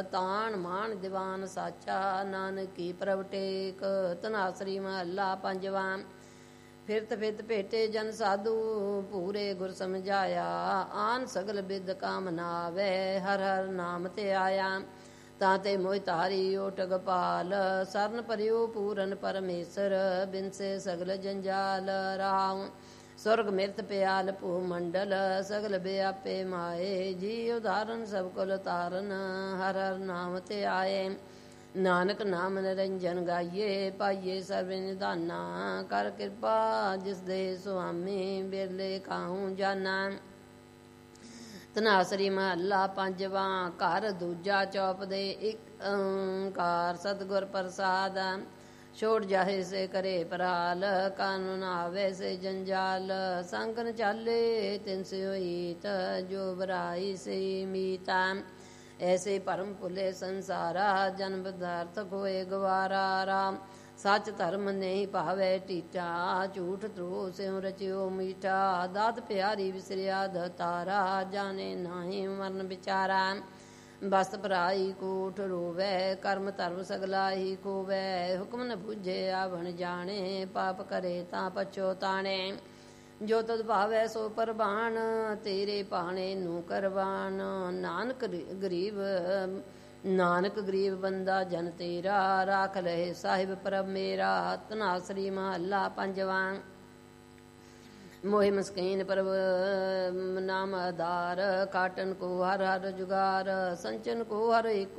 ਤਾਣ ਮਾਣ ਦੀਵਾਨ ਸਾਚਾ, ਨਾਨਕ ਕੀ ਪ੍ਰਭ ਟੇਕ। ਧਨਾਸਰੀ ਮਹੱਲਾ ਪੰਜਵਾਂ। ਫਿਰਤ ਫਿਰਤ ਭੇਟੇ ਜਨ ਸਾਧੂ, ਪੂਰੇ ਗੁਰ ਸਮਝਾਇਆ। ਆਨ ਸਗਲ ਬਿਦ ਕਾਮ ਨਾਵੈ, ਹਰ ਹਰ ਨਾਮ ਤੇ ਆਇਆ। ਤਾਂ ਤੇ ਮੋਹਿ ਤਾਰੀ ਓਟਗ ਪਾਲ, ਸਰਨ ਪਰਿਓ ਪੂਰਨ ਪਰਮੇਸ਼ਰ। ਬਿਨਸੇ ਸਗਲ ਜੰਜਾਲ ਰਾਉ, ਸੁਰਗ ਮਿਰਤ ਪਿਆਲ ਭੂ ਮੰਡਲ। ਸਗਲ ਬਿਆਪੇ ਮਾਏ, ਜੀ ਉਦਾਹਰਨ ਸਭ ਕੁਲ ਤਾਰਨ। ਹਰ ਹਰ ਨਾਮ ਤੇ ਆਏ, ਨਾਨਕ ਨਾਮ ਨਿਰੰਜਨ ਗਾਈਏ। ਪਾਈਏ ਸਰਬ ਨਿਧਾਨਾ, ਕਰ ਕਿਰਪਾ ਜਿਸ ਦੇ ਸੁਆਮੀ। ਬਿਰਲੇ ਕਾਹੂ ਜਾਨਾ। ਧਨਾਸਰੀ ਮਹੱਲਾ ਪੰਜਵਾਂ। ਘਰ ਦੂਜਾ ਚੌਪ ਦੇ ਇੱਕ ਓਂਕਾਰ, ਸਤਿਗੁਰ ਪ੍ਰਸਾਦ। ਛੋੜ ਜਾਹੇ ਸੇ ਕਰੇ ਪਰਾਲ, ਕਾਨੂੰਨ ਆਵੇ ਸੇ ਜੰਜਾਲ। ਸੰਗਨ ਚਾਲੇ ਤਿਨ ਸੇ ਹੋਈਤ, ਜੋ ਬਰਾਈ ਸੇ ਮੀਤਾ। ਐਸੇ ਭਰਮ ਭੁਲੇ ਸੰਸਾਰਾ, ਜਨਮ ਪਦਾਰਥ ਹੋਏ ਗਵਾਰਾ। ਰਾਮ ਸੱਚ ਧਰਮ ਨਹੀਂ ਭਾਵੇ ਟੀਟਾ, ਝੂਠ ਧਰੋ ਸਿਉ ਰਚਿਓ ਮੀਠਾ। ਦਾਤ ਪਿਆਰੀ ਵਿਸਰਿਆ ਧਤਾਰਾ, ਜਾਣੇ ਨਾਹੀ ਮਰਨ ਵਿਚਾਰਾ। ਬਸਤ ਭਰਾਈ ਕੋਠ ਰੋਵੈ, ਕਰਮ ਧਰਮ ਸਗਲਾ ਹੀ ਖੋਵੈ। ਹੁਕਮ ਨ ਬੁਝੇ ਆਵਣ ਜਾਣੇ, ਪਾਪ ਕਰੇ ਤਾਂ ਪਛੋਤਾਣੇ। ਜੋ ਤਦ ਭਾਵੈ ਸੋ ਪ੍ਰਵਾਨ, ਤੇਰੇ ਭਾਣੇ ਨੂੰ ਕਰਵਾਨ। ਨਾਨਕ ਗਰੀਬ ਬੰਦਾ ਜਨ ਤੇਰਾ, ਰਾਖ ਲਏ ਸਾਹਿਬ ਪ੍ਰਭ ਮੇਰਾ। ਧਨਾਸਰੀ ਮਹੱਲਾ ਪੰਜਵਾਂ। ਮੋਹਿ ਮਸਕੀਨ ਪ੍ਰਭ ਨਾਮ ਆਧਾਰ, ਕਾਟਨ ਕੋ ਹਰ ਹਰ ਜੁਗਾਰ। ਸੰਚਨ ਕੋ ਹਰ ਇੱਕ